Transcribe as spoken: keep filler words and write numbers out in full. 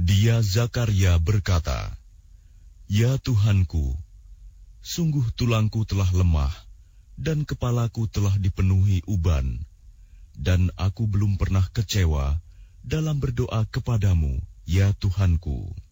Dia Zakaria berkata, "Ya Tuhanku, sungguh tulangku telah lemah dan kepalaku telah dipenuhi uban, dan aku belum pernah kecewa dalam berdoa kepadamu, ya Tuhanku."